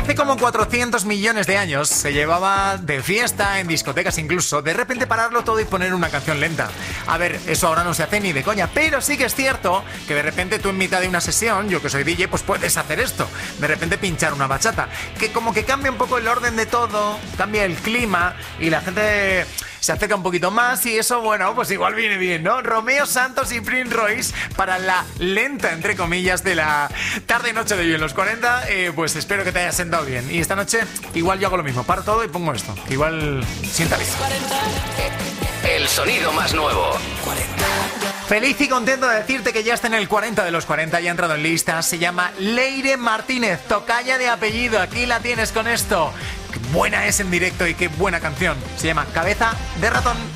Hace como 400 millones de años se llevaba de fiesta, en discotecas incluso, de repente pararlo todo y poner una canción lenta. A ver, eso ahora no se hace ni de coña, pero sí que es cierto que de repente tú en mitad de una sesión, yo que soy DJ, pues puedes hacer esto. De repente pinchar una bachata, que como que cambia un poco el orden de todo, cambia el clima y la gente se acerca un poquito más y eso, bueno, pues igual viene bien, ¿no? Romeo Santos y Prince Royce para la lenta, entre comillas, de la tarde-noche de hoy en los 40, pues espero que te haya sentado bien. Y esta noche igual yo hago lo mismo, paro todo y pongo esto, que igual sienta bien. El sonido más nuevo. 40. Feliz y contento de decirte que ya está en el 40 de los 40, ya ha entrado en lista, se llama Leire Martínez, tocaya de apellido, aquí la tienes con esto. Qué buena es en directo y qué buena canción, se llama Cabeza de Ratón.